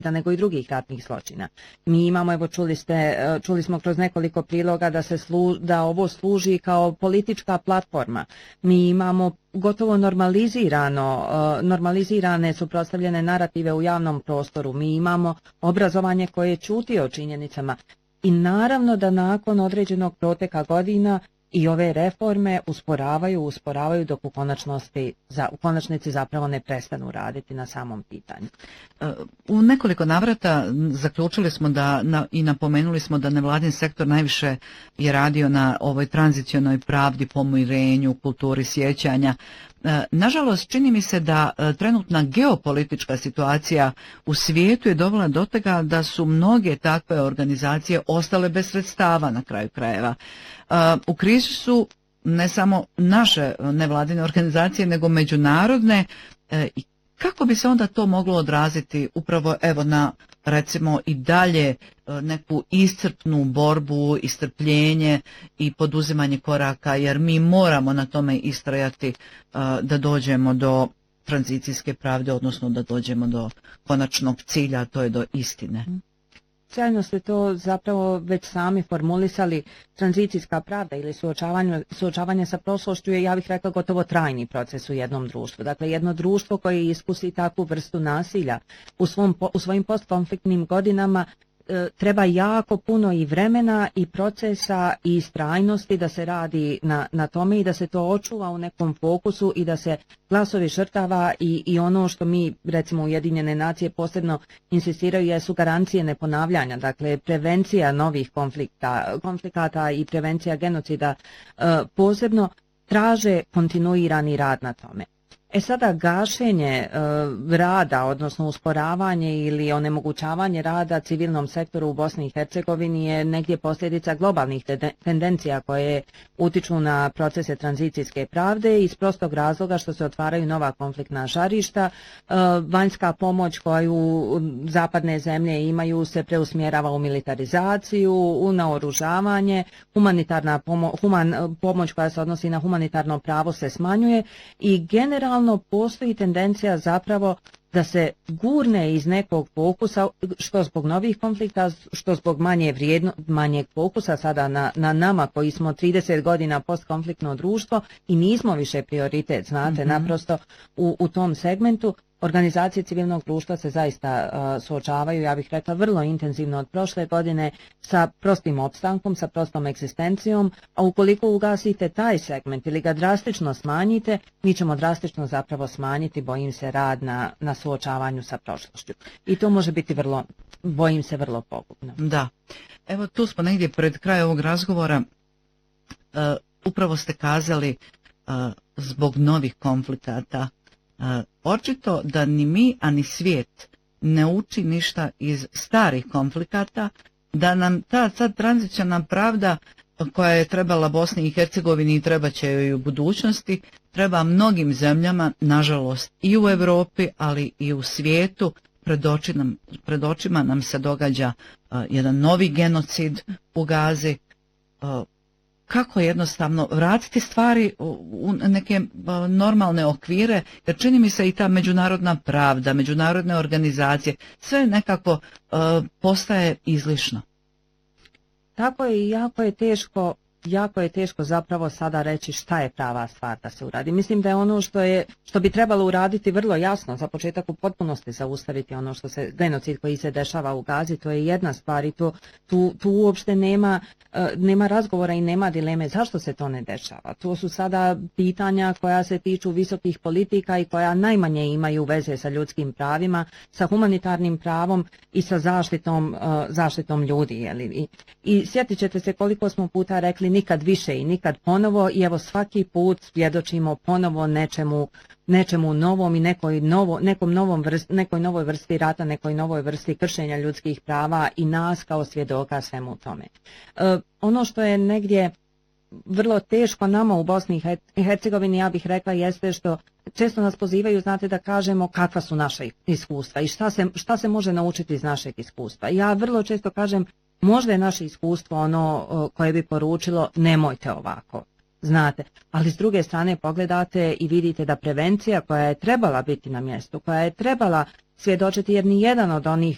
nego i drugih ratnih zločina. Mi imamo, evo čuli smo kroz nekoliko priloga da ovo služi kao politička platforma. Mi imamo gotovo normalizirane suprotstavljene narative u javnom prostoru. Mi imamo obrazovanje koje ćuti o činjenicama. I naravno da nakon određenog proteka godina i ove reforme usporavaju dok u konačnici zapravo ne prestanu raditi na samom pitanju. U nekoliko navrata zaključili smo i napomenuli smo da nevladin sektor najviše je radio na ovoj tranzicionoj pravdi, pomirenju, kulturi sjećanja. Nažalost, čini mi se da trenutna geopolitička situacija u svijetu je dovela do toga da su mnoge takve organizacije ostale bez sredstava na kraju krajeva. U krizi su ne samo naše nevladine organizacije, nego međunarodne. Kako bi se onda to moglo odraziti upravo na recimo i dalje neku iscrpnu borbu, istrpljenje i poduzimanje koraka, jer mi moramo na tome istrajati da dođemo do tranzicijske pravde, odnosno da dođemo do konačnog cilja, a to je do istine. Sjajno ste to zapravo već sami formulisali. Tranzicijska pravda ili suočavanje sa prošlošću je, ja bih rekla, gotovo trajni proces u jednom društvu. Dakle, jedno društvo koje iskusi takvu vrstu nasilja u svojim postkonfliktnim godinama treba jako puno i vremena i procesa i istrajnosti da se radi na tome i da se to očuva u nekom fokusu i da se glasovi žrtava i ono što mi, recimo Ujedinjene nacije, posebno insistiraju jesu garancije neponavljanja, dakle prevencija novih konflikata i prevencija genocida posebno traže kontinuirani rad na tome. Sada gašenje rada, odnosno usporavanje ili onemogućavanje rada civilnom sektoru u Bosni i Hercegovini je negdje posljedica globalnih tendencija koje utiču na procese tranzicijske pravde iz prostog razloga što se otvaraju nova konfliktna žarišta. Vanjska pomoć koju zapadne zemlje imaju se preusmjerava u militarizaciju, u naoružavanje, pomoć koja se odnosi na humanitarno pravo se smanjuje i generalno postoji tendencija zapravo da se gurne iz nekog fokusa, što zbog novih konflikta, što zbog manjeg fokusa sada na nama koji smo 30 godina postkonfliktno društvo i nismo više prioritet, znate, naprosto u tom segmentu. Organizacije civilnog društva se zaista suočavaju, ja bih rekla, vrlo intenzivno od prošle godine sa prostim opstankom, sa prostom egzistencijom, a ukoliko ugasite taj segment ili ga drastično smanjite, mi ćemo drastično zapravo smanjiti, bojim se, rad na suočavanju sa prošlošću. I to može biti bojim se, vrlo pogubno. Da. Evo tu smo negdje pred krajem ovog razgovora. Upravo ste kazali zbog novih konflikata. Očito da ni mi, a ni svijet ne uči ništa iz starih konflikata, da nam ta sad tranzicijna pravda koja je trebala Bosni i Hercegovini i treba će joj u budućnosti, treba mnogim zemljama, nažalost i u Europi, ali i u svijetu. Pred očima nam se događa jedan novi genocid u Gazi. Kako jednostavno vratiti stvari u neke normalne okvire, jer čini mi se i ta međunarodna pravda, međunarodne organizacije, sve nekako postaje izlišno. Tako je i jako je teško zapravo sada reći šta je prava stvar da se uradi. Mislim da je ono što bi trebalo uraditi vrlo jasno, za početak u potpunosti zaustaviti ono genocid koji se dešava u Gazi, to je jedna stvar i tu uopšte nema razgovora i nema dileme zašto se to ne dešava. To su sada pitanja koja se tiču visokih politika i koja najmanje imaju veze sa ljudskim pravima, sa humanitarnim pravom i sa zaštitom ljudi. I sjetit ćete se koliko smo puta rekli nikad više i nikad ponovo i evo svaki put svjedočimo ponovo nečemu novom i nekoj novoj vrsti rata, nekoj novoj vrsti kršenja ljudskih prava i nas kao svjedoka svemu tome. Ono što je negdje vrlo teško nama u Bosni i Hercegovini, ja bih rekla, jeste što često nas pozivaju, znate, da kažemo kakva su naša iskustva i šta se može naučiti iz našeg iskustva. Ja vrlo često kažem, možda je naše iskustvo ono koje bi poručilo nemojte ovako, znate, ali s druge strane pogledate i vidite da prevencija koja je trebala biti na mjestu, koja je trebala svjedočiti, jer ni jedan od onih